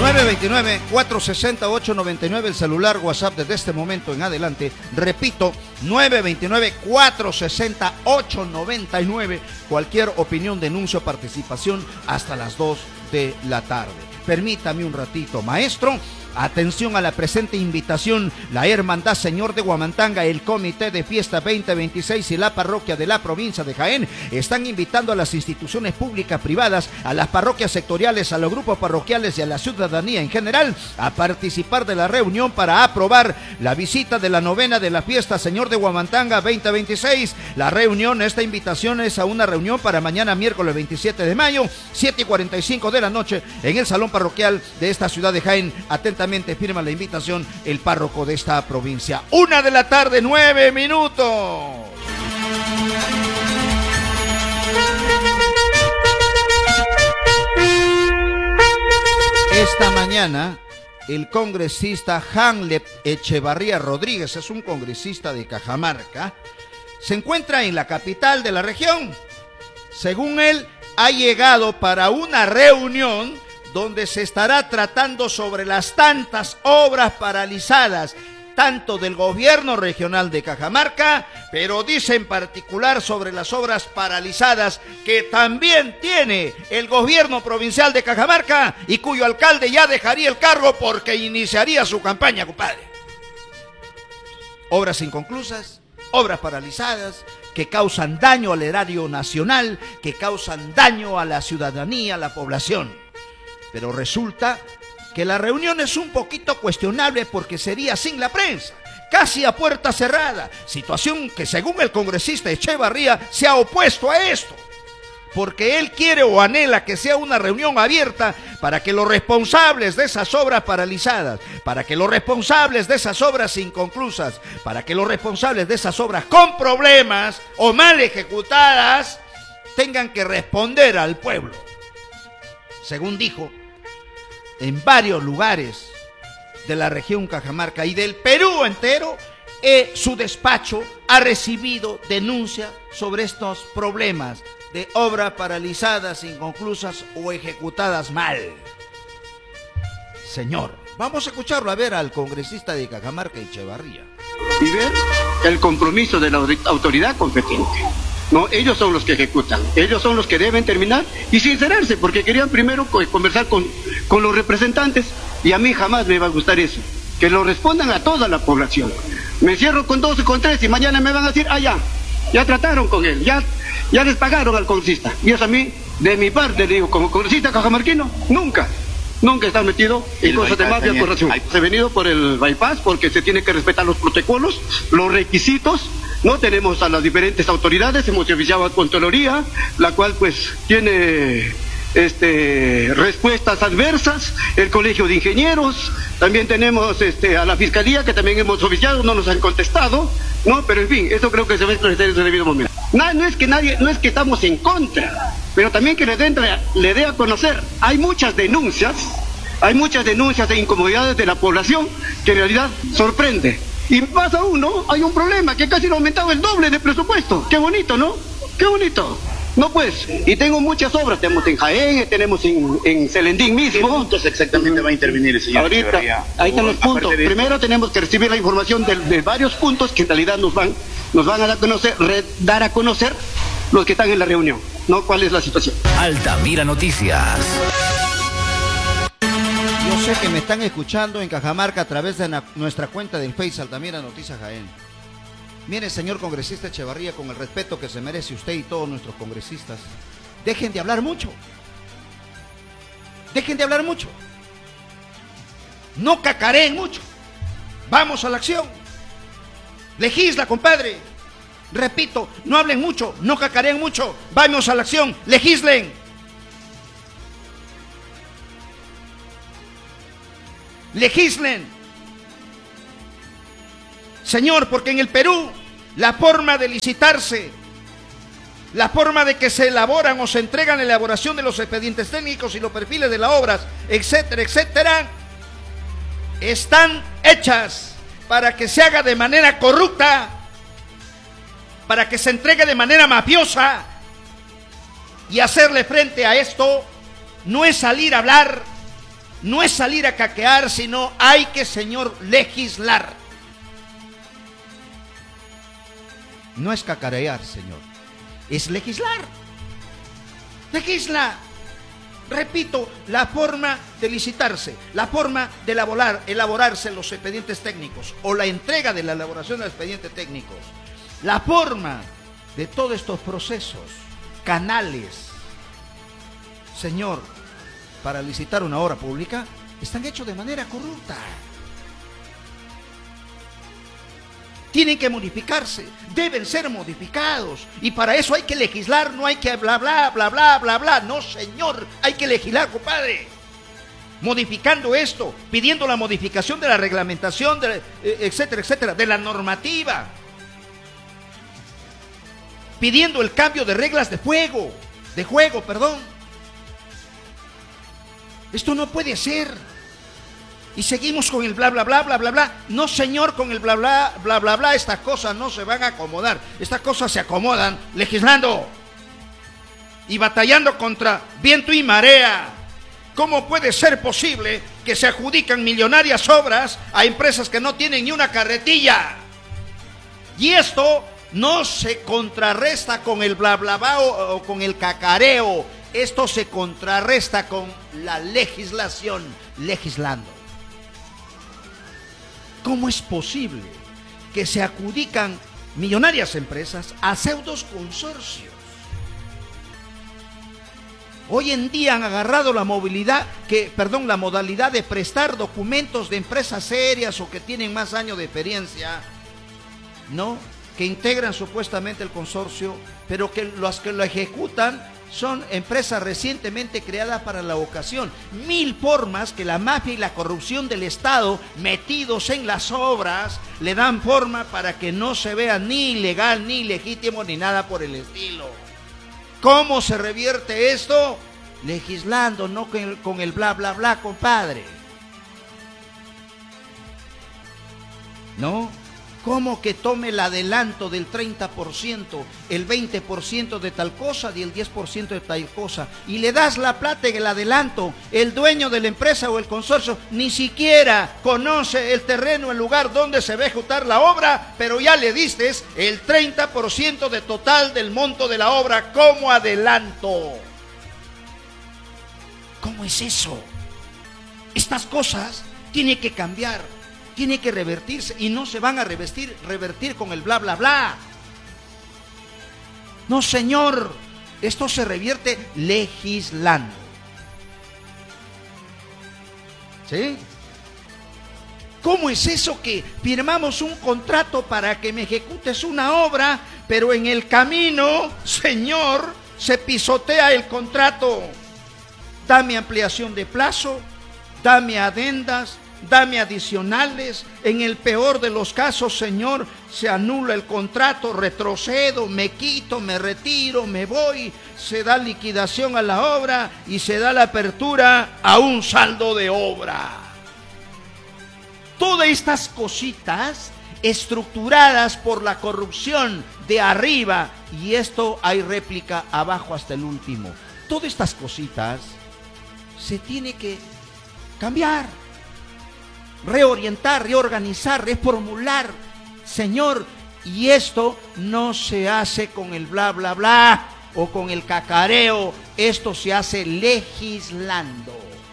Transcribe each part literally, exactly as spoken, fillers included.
nueve dos nueve, cuatro seis cero, ocho nueve nueve, el celular WhatsApp desde este momento en adelante. Repito, nueve dos nueve, cuatro seis cero, ocho nueve nueve. Cualquier opinión, denuncio, participación hasta las dos de la tarde. Permítame un ratito, maestro. Atención a la presente invitación. La Hermandad Señor de Huamantanga, el Comité de Fiesta veinte veintiséis y la Parroquia de la Provincia de Jaén están invitando a las instituciones públicas, privadas, a las parroquias sectoriales, a los grupos parroquiales y a la ciudadanía en general a participar de la reunión para aprobar la visita de la novena de la Fiesta Señor de Huamantanga veinte veintiséis. La reunión, esta invitación es a una reunión para mañana miércoles veintisiete de mayo, siete y cuarenta y cinco de la noche en el Salón Parroquial de esta ciudad de Jaén. Atentamente firma la invitación el párroco de esta provincia. Una de la tarde, nueve minutos. Esta mañana, el congresista Hanlep Echevarría Rodríguez, es un congresista de Cajamarca, se encuentra en la capital de la región. Según él, ha llegado para una reunión donde se estará tratando sobre las tantas obras paralizadas, tanto del gobierno regional de Cajamarca, pero dice en particular sobre las obras paralizadas que también tiene el gobierno provincial de Cajamarca y cuyo alcalde ya dejaría el cargo porque iniciaría su campaña, compadre. Obras inconclusas, obras paralizadas, que causan daño al erario nacional, que causan daño a la ciudadanía, a la población. Pero resulta que la reunión es un poquito cuestionable porque sería sin la prensa, casi a puerta cerrada, situación que según el congresista Echevarría se ha opuesto a esto, porque él quiere o anhela que sea una reunión abierta para que los responsables de esas obras paralizadas, para que los responsables de esas obras inconclusas, para que los responsables de esas obras con problemas o mal ejecutadas tengan que responder al pueblo. Según dijo, en varios lugares de la región Cajamarca y del Perú entero, eh, su despacho ha recibido denuncia sobre estos problemas de obras paralizadas, inconclusas o ejecutadas mal. Señor, vamos a escucharlo a ver al congresista de Cajamarca, Echevarría. Y ver el compromiso de la autoridad competente. No, ellos son los que ejecutan, ellos son los que deben terminar y sincerarse, porque querían primero conversar con, con los representantes y a mí jamás me va a gustar eso, que lo respondan a toda la población. Me cierro con doce, con tres y mañana me van a decir, ah ya, ya trataron con él, ya, ya les pagaron al congresista. Y eso a mí, de mi parte, digo, como congresista cajamarquino, nunca, nunca he estado metido en cosas de mafia, corrupción. He venido por el bypass porque se tiene que respetar los protocolos, los requisitos. No tenemos a las diferentes autoridades, hemos oficiado a Contraloría, la cual pues tiene este, respuestas adversas, el Colegio de Ingenieros, también tenemos este, a la Fiscalía, que también hemos oficiado, no nos han contestado, no, pero en fin, eso creo que se va a esclarecer en su debido momento. No, no es que nadie, no es que estamos en contra, pero también que le dé, le dé a conocer, hay muchas denuncias, hay muchas denuncias e incomodidades de la población que en realidad sorprende. Y pasa uno, hay un problema, que casi lo ha aumentado el doble de presupuesto. Qué bonito, ¿no? Qué bonito. No pues, y tengo muchas obras, tenemos en Jaén, tenemos en, en Celendín mismo. ¿Qué puntos exactamente va a intervenir el señor Ahorita, Echevarría? Ahí están los puntos. De... Primero tenemos que recibir la información de, de varios puntos que en realidad nos van, nos van a dar a conocer, re, dar a conocer los que están en la reunión, ¿no? ¿Cuál es la situación? Altamira Noticias. Yo sé que me están escuchando en Cajamarca a través de na- nuestra cuenta del Face Altamira Noticias Jaén. Mire, señor congresista Echevarría, con el respeto que se merece usted y todos nuestros congresistas, dejen de hablar mucho. Dejen de hablar mucho. No cacareen mucho. Vamos a la acción. Legisla, compadre. Repito, no hablen mucho, no cacareen mucho. Vamos a la acción, legislen. Legislen. Señor, porque en el Perú la forma de licitarse, la forma de que se elaboran o se entregan la elaboración de los expedientes técnicos y los perfiles de las obras, etcétera, etcétera, están hechas para que se haga de manera corrupta, para que se entregue de manera mafiosa. Y hacerle frente a esto no es salir a hablar no es salir a caquear, sino hay que, Señor, legislar. No es cacarear, Señor, es legislar. Legisla. Repito, la forma de licitarse, la forma de elaborar, elaborarse los expedientes técnicos o la entrega de la elaboración de los expedientes técnicos, la forma de todos estos procesos, canales, Señor, para licitar una obra pública, están hechos de manera corrupta. Tienen que modificarse, deben ser modificados. Y para eso hay que legislar, no hay que bla, bla, bla, bla, bla, bla. No, Señor, hay que legislar, compadre. Modificando esto, pidiendo la modificación de la reglamentación, de, etcétera, etcétera, de la normativa. Pidiendo el cambio de reglas de juego, de juego, perdón. Esto no puede ser. Y seguimos con el bla, bla, bla, bla, bla, bla. No, Señor, con el bla, bla, bla, bla, bla. Estas cosas no se van a acomodar. Estas cosas se acomodan legislando y batallando contra viento y marea. ¿Cómo puede ser posible que se adjudican millonarias obras a empresas que no tienen ni una carretilla? Y esto no se contrarresta con el bla, bla, bla o, o con el cacareo. Esto se contrarresta con la legislación, legislando. ¿Cómo es posible que se adjudican millonarias empresas a pseudos consorcios? Hoy en día han agarrado la movilidad, que, perdón, la modalidad de prestar documentos de empresas serias o que tienen más años de experiencia, ¿no? Que integran supuestamente el consorcio, pero que los que lo ejecutan son empresas recientemente creadas para la ocasión. Mil formas que la mafia y la corrupción del Estado, metidos en las obras, le dan forma para que no se vea ni ilegal, ni legítimo, ni nada por el estilo. ¿Cómo se revierte esto? Legislando, no con el, con el bla, bla, bla, compadre. ¿No? ¿Cómo que tome el adelanto del treinta por ciento, el veinte por ciento de tal cosa y el diez por ciento de tal cosa? Y le das la plata en el adelanto. El dueño de la empresa o el consorcio ni siquiera conoce el terreno, el lugar donde se va a ejecutar la obra, pero ya le diste el treinta por ciento de total del monto de la obra como adelanto. ¿Cómo es eso? Estas cosas tienen que cambiar. Tiene que revertirse y no se van a revertir, revertir con el bla, bla, bla. No, Señor, esto se revierte legislando. ¿Sí? ¿Cómo es eso que firmamos un contrato para que me ejecutes una obra, pero en el camino, Señor, se pisotea el contrato? Dame ampliación de plazo, dame adendas, dame adicionales. En el peor de los casos, Señor, se anula el contrato, retrocedo, me quito, me retiro, me voy, se da liquidación a la obra y se da la apertura a un saldo de obra. Todas estas cositas estructuradas por la corrupción de arriba, y esto hay réplica abajo hasta el último. Todas estas cositas se tiene que cambiar, reorientar, reorganizar, reformular, Señor, y esto no se hace con el bla, bla, bla o con el cacareo, esto se hace legislando.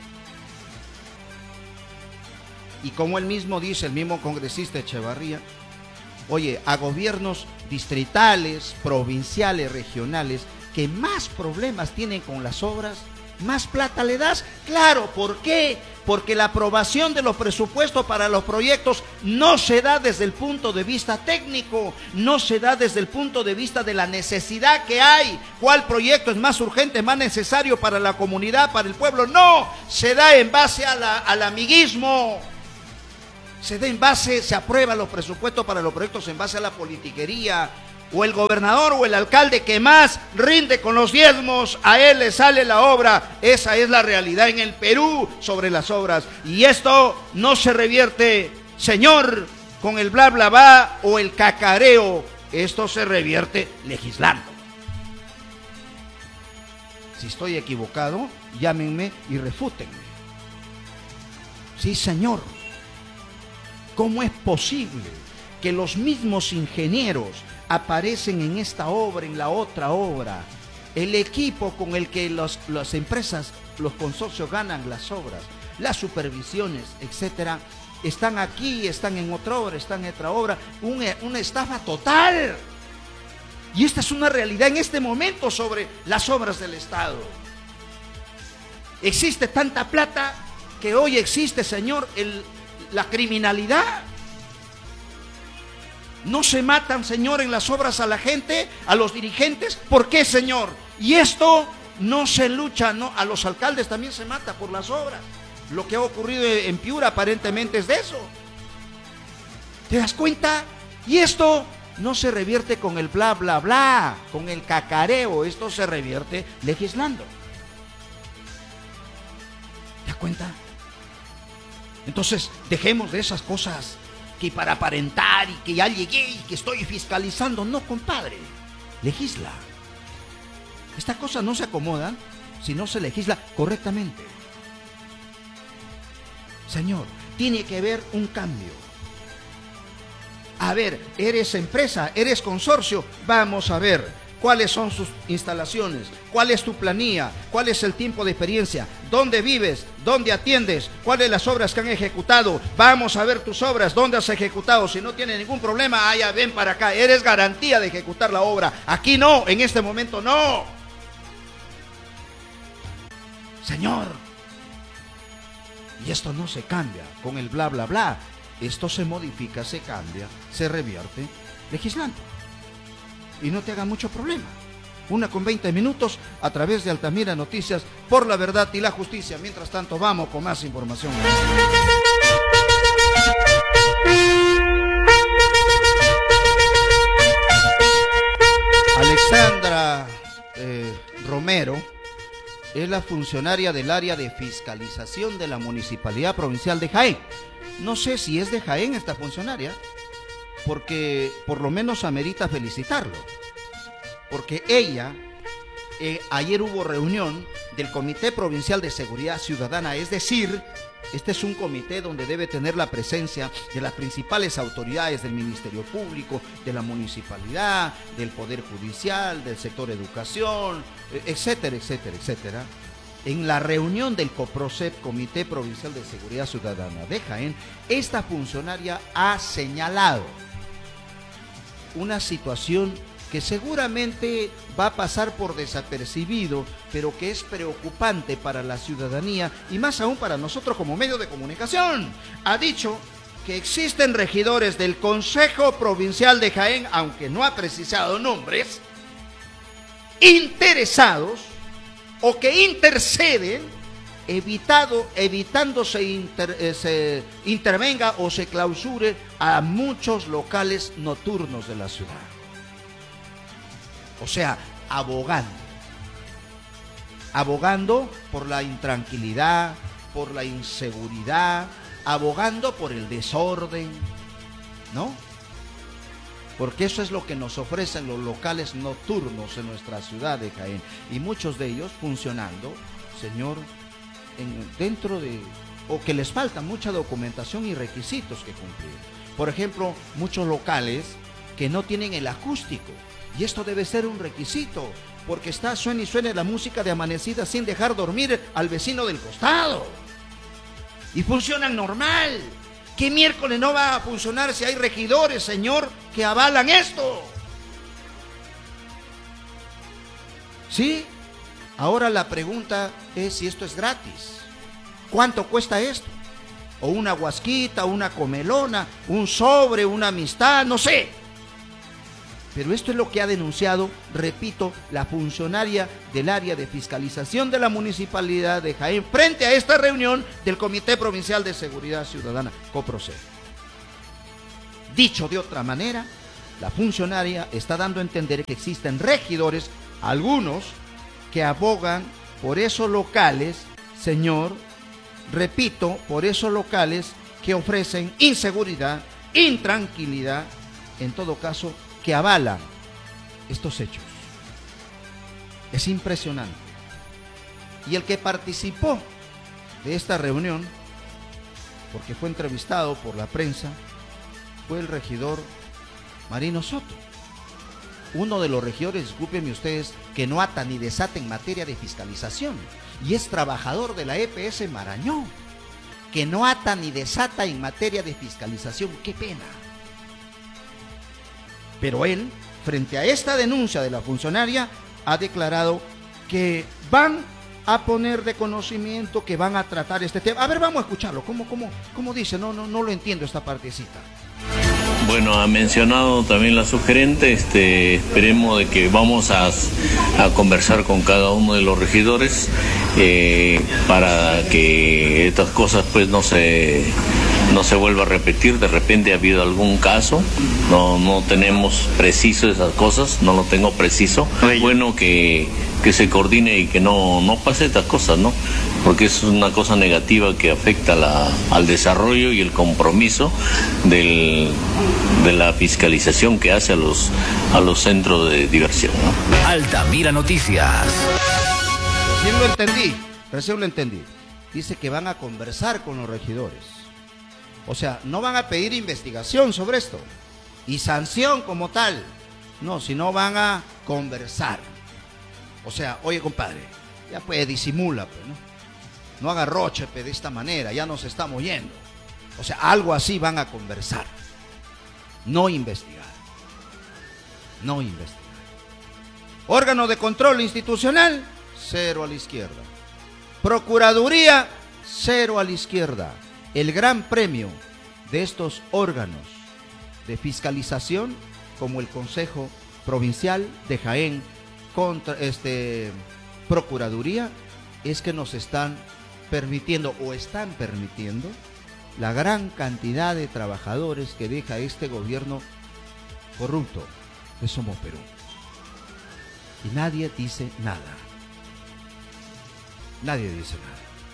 Y como él mismo dice, el mismo congresista Echevarría, oye, a gobiernos distritales, provinciales, regionales, que más problemas tienen con las obras, ¿más plata le das? Claro, ¿por qué? Porque la aprobación de los presupuestos para los proyectos no se da desde el punto de vista técnico, no se da desde el punto de vista de la necesidad que hay. ¿Cuál proyecto es más urgente, más necesario para la comunidad, para el pueblo? No, se da en base a la, al amiguismo. Se da en base, se aprueban los presupuestos para los proyectos en base a la politiquería. O el gobernador o el alcalde que más rinde con los diezmos, a él le sale la obra. Esa es la realidad en el Perú sobre las obras. Y esto no se revierte, Señor, con el bla bla bla o el cacareo. Esto se revierte legislando. Si estoy equivocado, llámenme y refútenme. Sí, señor. ¿Cómo es posible que los mismos ingenieros aparecen en esta obra, en la otra obra? El equipo con el que los, las empresas, los consorcios ganan las obras, las supervisiones, etcétera, están aquí, están en otra obra, están en otra obra, una, una estafa total. Y esta es una realidad en este momento sobre las obras del Estado. Existe tanta plata que hoy existe, Señor, el, la criminalidad. No se matan, Señor, en las obras a la gente, a los dirigentes. ¿Por qué, Señor? Y esto no se lucha, no, a los alcaldes también se mata por las obras. Lo que ha ocurrido en Piura aparentemente es de eso. ¿Te das cuenta? Y esto no se revierte con el bla, bla, bla, con el cacareo. Esto se revierte legislando. ¿Te das cuenta? Entonces, dejemos de esas cosas que para aparentar y que ya llegué y que estoy fiscalizando. No, compadre, legisla. Estas cosas no se acomodan si no se legisla correctamente. Señor, tiene que haber un cambio. A ver, eres empresa, eres consorcio, vamos a ver cuáles son sus instalaciones, cuál es tu planilla, cuál es el tiempo de experiencia, dónde vives, dónde atiendes, cuáles las obras que han ejecutado. Vamos a ver tus obras, dónde has ejecutado. Si no tienes ningún problema, allá ven para acá, eres garantía de ejecutar la obra. Aquí no, en este momento no. Señor, y esto no se cambia con el bla, bla, bla. Esto se modifica, se cambia, se revierte legislando. Y no te haga mucho problema. Una con veinte minutos a través de Altamira Noticias, por la verdad y la justicia. Mientras tanto, vamos con más información. Alexandra eh, Romero es la funcionaria del área de fiscalización de la Municipalidad Provincial de Jaén. No sé si es de Jaén esta funcionaria, porque por lo menos amerita felicitarlo. Porque ella, eh, ayer hubo reunión del Comité Provincial de Seguridad Ciudadana, es decir, este es un comité donde debe tener la presencia de las principales autoridades del Ministerio Público, de la municipalidad, del Poder Judicial, del sector educación, etcétera, etcétera, etcétera. En la reunión del COPROCEP, Comité Provincial de Seguridad Ciudadana de Jaén, esta funcionaria ha señalado una situación que seguramente va a pasar por desapercibido, pero que es preocupante para la ciudadanía y más aún para nosotros como medio de comunicación. Ha dicho que existen regidores del Consejo Provincial de Jaén, aunque no ha precisado nombres, interesados o que interceden, evitado, evitando se, inter, eh, se intervenga o se clausure a muchos locales nocturnos de la ciudad. O sea, abogando. Abogando por la intranquilidad, por la inseguridad, abogando por el desorden, ¿no? Porque eso es lo que nos ofrecen los locales nocturnos en nuestra ciudad de Jaén. Y muchos de ellos funcionando, Señor, en, dentro de... o que les falta mucha documentación y requisitos que cumplir. Por ejemplo, muchos locales que no tienen el acústico. Y esto debe ser un requisito, porque está suena y suena la música de amanecida sin dejar dormir al vecino del costado. Y funcionan normal. ¿Qué miércoles no va a funcionar si hay regidores, Señor, que avalan esto? ¿Sí? Ahora la pregunta es si esto es gratis. ¿Cuánto cuesta esto? O una guasquita, una comelona, un sobre, una amistad, no sé. Pero esto es lo que ha denunciado, repito, la funcionaria del área de fiscalización de la Municipalidad de Jaén frente a esta reunión del Comité Provincial de Seguridad Ciudadana, COPROCEP. Dicho de otra manera, la funcionaria está dando a entender que existen regidores, algunos, que abogan por esos locales, señor, repito, por esos locales que ofrecen inseguridad, intranquilidad, en todo caso, que avalan estos hechos. Es impresionante. Y el que participó de esta reunión porque fue entrevistado por la prensa, fue el regidor Marino Soto. Uno de los regidores, discúlpenme ustedes, que no ata ni desata en materia de fiscalización, y es trabajador de la E P S Marañón, que no ata ni desata en materia de fiscalización. ¡Qué pena! Pero él, frente a esta denuncia de la funcionaria, ha declarado que van a poner de conocimiento, que van a tratar este tema. A ver, vamos a escucharlo. ¿Cómo, cómo, cómo dice? No, no, no lo entiendo esta partecita. Bueno, ha mencionado también la sugerente, este, esperemos de que vamos a, a conversar con cada uno de los regidores eh, para que estas cosas pues no se, no se vuelva a repetir. De repente ha habido algún caso, no, no tenemos preciso esas cosas, no lo tengo preciso. Bueno que, que se coordine y que no, no pase estas cosas, ¿no? Porque es una cosa negativa que afecta la, al desarrollo y el compromiso del, de la fiscalización que hace a los, a los centros de diversión, ¿no? Altamira Noticias. Recién lo entendí, recién lo entendí. Dice que van a conversar con los regidores. O sea, no van a pedir investigación sobre esto y sanción como tal. No, sino van a conversar. O sea, oye, compadre, ya pues disimula, pues, ¿no? No haga roche pues, de esta manera, ya nos estamos yendo. O sea, algo así van a conversar. No investigar. No investigar. Órgano de control institucional, cero a la izquierda. Procuraduría, cero a la izquierda. El gran premio de estos órganos de fiscalización, como el Consejo Provincial de Jaén, contra este Procuraduría, es que nos están permitiendo o están permitiendo la gran cantidad de trabajadores que deja este gobierno corrupto de Somos Perú. Y nadie dice nada. Nadie dice nada.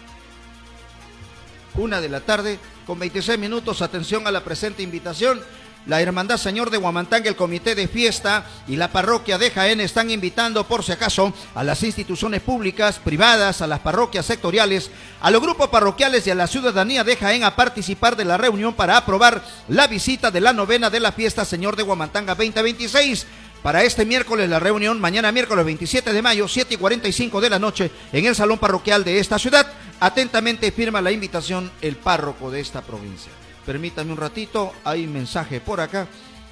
Una de la tarde con veintiséis minutos. Atención a la presente invitación. La Hermandad Señor de Huamantanga, el Comité de Fiesta y la Parroquia de Jaén están invitando, por si acaso, a las instituciones públicas, privadas, a las parroquias sectoriales, a los grupos parroquiales y a la ciudadanía de Jaén a participar de la reunión para aprobar la visita de la novena de la Fiesta Señor de Huamantanga veinte veintiséis. Para este miércoles la reunión, mañana miércoles veintisiete de mayo, siete y cuarenta y cinco de la noche, en el Salón Parroquial de esta ciudad. Atentamente firma la invitación el párroco de esta provincia. Permítame un ratito, hay mensaje por acá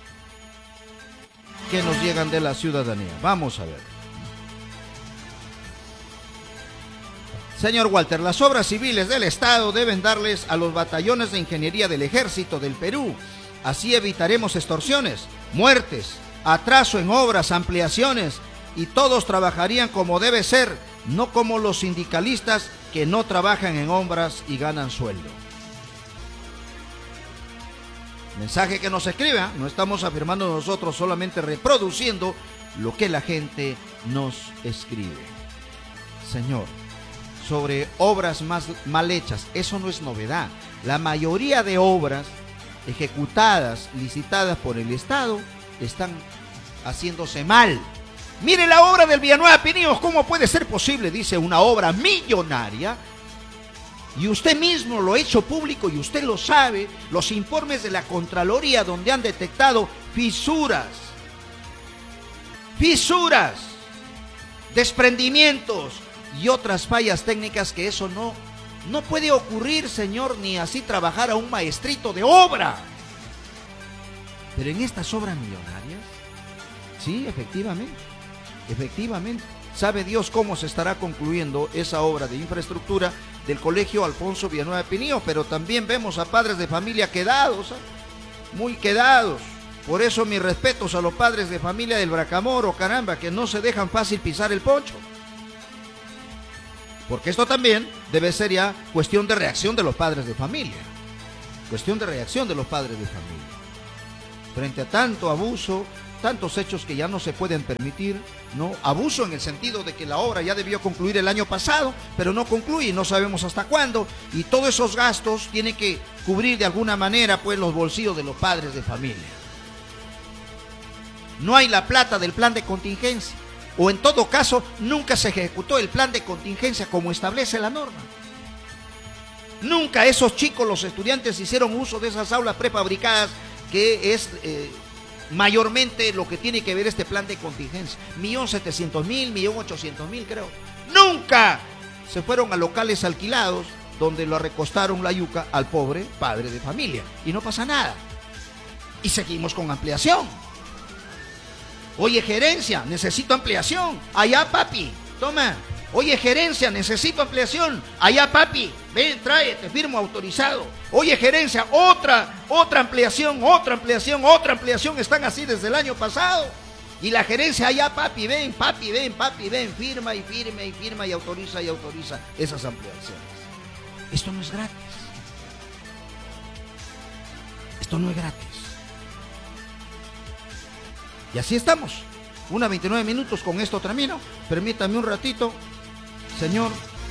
que nos llegan de la ciudadanía. Vamos a ver. Señor Walter, las obras civiles del Estado deben darles a los batallones de ingeniería del Ejército del Perú. Así evitaremos extorsiones, muertes, atraso en obras, ampliaciones, y todos trabajarían como debe ser, no como los sindicalistas que no trabajan en obras y ganan sueldo. Mensaje que nos escribe, ¿eh? No estamos afirmando nosotros, solamente reproduciendo lo que la gente nos escribe. Señor, sobre obras más mal hechas, eso no es novedad. La mayoría de obras ejecutadas, licitadas por el Estado, están haciéndose mal. Mire la obra del Villanueva Pinios, ¿cómo puede ser posible? Dice, una obra millonaria. Y usted mismo lo ha hecho público y usted lo sabe, los informes de la Contraloría donde han detectado fisuras, fisuras, desprendimientos y otras fallas técnicas, que eso no, no puede ocurrir, señor, ni así trabajar a un maestrito de obra. Pero en estas obras millonarias, sí, efectivamente, efectivamente. Sabe Dios cómo se estará concluyendo esa obra de infraestructura del Colegio Alfonso Villanueva Pinillos, pero también vemos a padres de familia quedados, ¿eh? muy quedados. Por eso mis respetos a los padres de familia del Bracamoro, caramba, que no se dejan fácil pisar el poncho. Porque esto también debe ser ya cuestión de reacción de los padres de familia. Cuestión de reacción de los padres de familia. Frente a tanto abuso, tantos hechos que ya no se pueden permitir, ¿no? Abuso en el sentido de que la obra ya debió concluir el año pasado, pero no concluye, no sabemos hasta cuándo, y todos esos gastos tienen que cubrir de alguna manera pues los bolsillos de los padres de familia. No hay la plata del plan de contingencia, o en todo caso nunca se ejecutó el plan de contingencia como establece la norma. Nunca esos chicos, los estudiantes, hicieron uso de esas aulas prefabricadas, que es eh, mayormente lo que tiene que ver este plan de contingencia. Millón setecientos mil, millón ochocientos mil, creo. Nunca se fueron a locales alquilados donde lo recostaron la yuca al pobre padre de familia. Y no pasa nada. Y seguimos con ampliación. Oye, gerencia, necesito ampliación. Allá, papi, toma. Oye, gerencia, necesito ampliación. Allá, papi, ven, trae, te firmo autorizado. Oye, gerencia, otra, otra ampliación, otra ampliación, otra ampliación. Están así desde el año pasado. Y la gerencia, allá, papi, ven, papi, ven, papi, ven, firma y firma y firma y autoriza y autoriza esas ampliaciones. Esto no es gratis. Esto no es gratis. Y así estamos. Una veintinueve minutos, con esto termino. Permítame un ratito. Señor,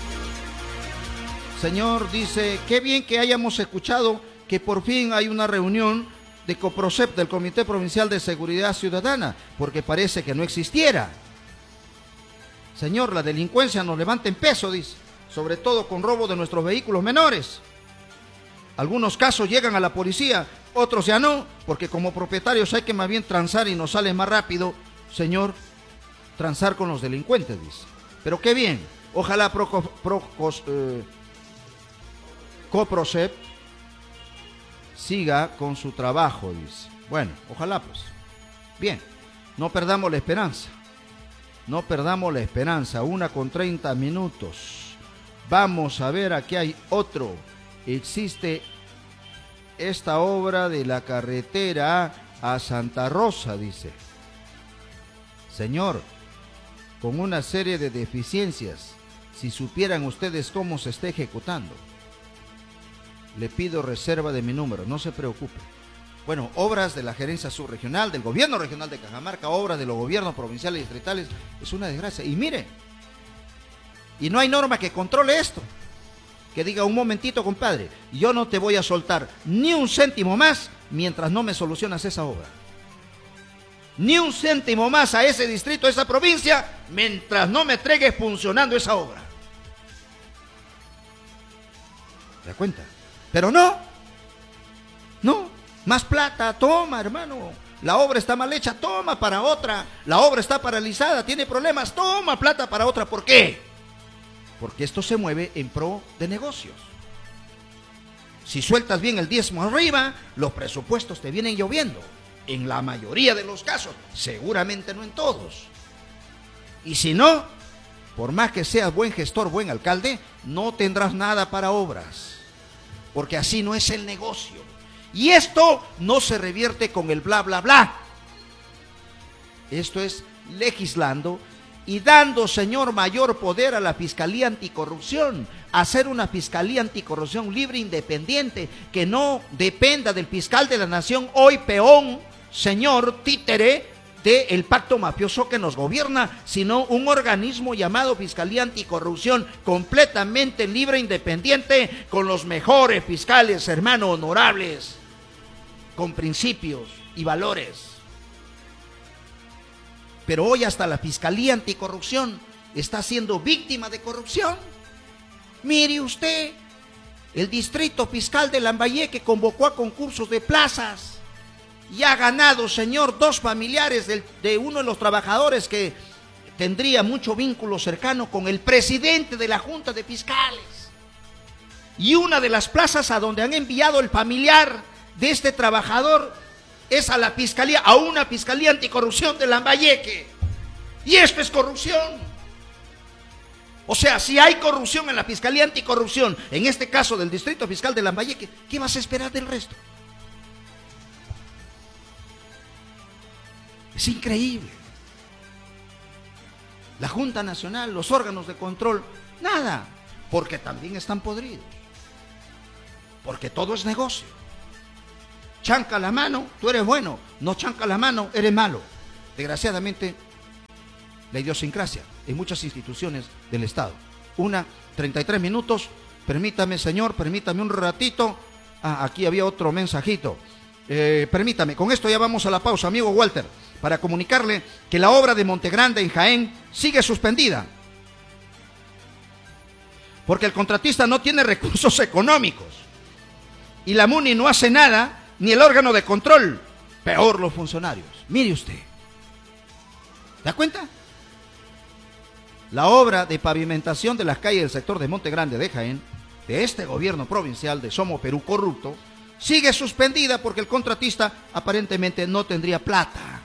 Señor, dice, qué bien que hayamos escuchado que por fin hay una reunión de COPROSEP, del Comité Provincial de Seguridad Ciudadana, porque parece que no existiera. Señor, la delincuencia nos levanta en peso, dice, sobre todo con robo de nuestros vehículos menores. Algunos casos llegan a la policía, otros ya no, porque como propietarios hay que más bien transar y nos sale más rápido, señor, transar con los delincuentes, dice. Pero qué bien, ojalá Proco, Procos, eh, COPROSEP siga con su trabajo, dice. Bueno, ojalá pues. Bien, no perdamos la esperanza. No perdamos la esperanza. Una con treinta minutos. Vamos a ver, aquí hay otro. Existe esta obra de la carretera a Santa Rosa, dice. Señor, con una serie de deficiencias, si supieran ustedes cómo se está ejecutando. Le pido reserva de mi número, no se preocupe. Bueno, obras de la gerencia subregional, del gobierno regional de Cajamarca, obras de los gobiernos provinciales y distritales, es una desgracia. Y mire, y no hay norma que controle esto. Que diga, un momentito, compadre, yo no te voy a soltar ni un céntimo más mientras no me solucionas esa obra. Ni un céntimo más a ese distrito, a esa provincia, mientras no me entregues funcionando esa obra. ¿Te das cuenta? Pero no, no, más plata, toma, hermano. La obra está mal hecha, toma para otra. La obra está paralizada, tiene problemas, toma plata para otra. ¿Por qué? Porque esto se mueve en pro de negocios. Si sueltas bien el diezmo arriba, los presupuestos te vienen lloviendo. En la mayoría de los casos, seguramente no en todos. Y si no, por más que seas buen gestor, buen alcalde, no tendrás nada para obras. Porque así no es el negocio. Y esto no se revierte con el bla, bla, bla. Esto es legislando y dando, señor, mayor poder a la Fiscalía Anticorrupción. Hacer una Fiscalía Anticorrupción libre, independiente, que no dependa del fiscal de la nación, hoy peón, señor, títere del pacto mafioso que nos gobierna, sino un organismo llamado Fiscalía Anticorrupción, completamente libre, independiente, con los mejores fiscales, hermano, honorables, con principios y valores. Pero hoy hasta la Fiscalía Anticorrupción está siendo víctima de corrupción. Mire usted, el distrito fiscal de Lambayeque convocó a concursos de plazas y ha ganado, señor, dos familiares de, de uno de los trabajadores que tendría mucho vínculo cercano con el presidente de la Junta de Fiscales. Y una de las plazas a donde han enviado el familiar de este trabajador es a la fiscalía, a una Fiscalía Anticorrupción de Lambayeque. Y esto es corrupción. O sea, si hay corrupción en la Fiscalía Anticorrupción, en este caso del Distrito Fiscal de Lambayeque, ¿qué vas a esperar del resto? Es increíble. La Junta Nacional, los órganos de control, nada, porque también están podridos. Porque todo es negocio. Chanca la mano, tú eres bueno. No chanca la mano, eres malo. Desgraciadamente, la idiosincrasia en muchas instituciones del Estado. Una, treinta y tres minutos. Permítame, señor, permítame un ratito. Ah, aquí había otro mensajito. Eh, permítame, con esto ya vamos a la pausa, amigo Walter, para comunicarle que la obra de Montegrande en Jaén sigue suspendida. porque el contratista no tiene recursos económicos y la MUNI no hace nada, ni el órgano de control, peor los funcionarios. Mire usted, ¿se da cuenta? La obra de pavimentación de las calles del sector de Monte Grande de Jaén, de este gobierno provincial de Somos Perú corrupto, sigue suspendida porque el contratista aparentemente no tendría plata.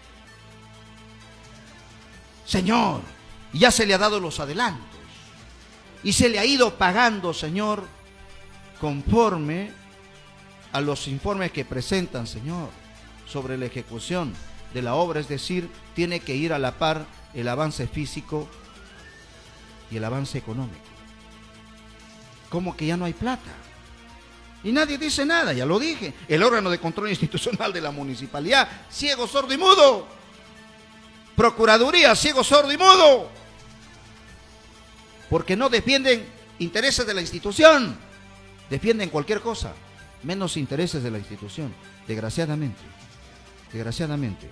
Señor, ya se le ha dado los adelantos y se le ha ido pagando, señor, conforme a los informes que presentan, señor, sobre la ejecución de la obra. Es decir, tiene que ir a la par el avance físico y el avance económico. ¿Cómo que ya no hay plata? Y nadie dice nada, ya lo dije. El órgano de control institucional de la municipalidad, ciego, sordo y mudo. Procuraduría, ciego, sordo y mudo. Porque no defienden intereses de la institución. Defienden cualquier cosa, menos intereses de la institución. Desgraciadamente. Desgraciadamente.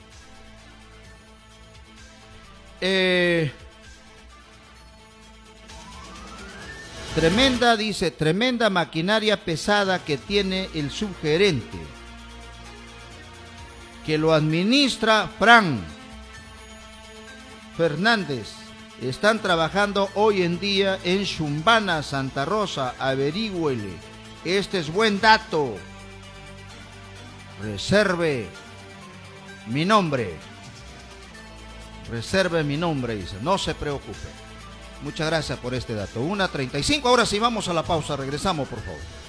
Eh... Tremenda, dice, tremenda maquinaria pesada que tiene el subgerente, que lo administra Fran Fernández. Están trabajando hoy en día en Chumbana, Santa Rosa. Averígüele. Este es buen dato. Reserve mi nombre. Reserve mi nombre, dice. No se preocupe. Muchas gracias por este dato. una treinta y cinco, ahora sí vamos a la pausa. Regresamos, por favor.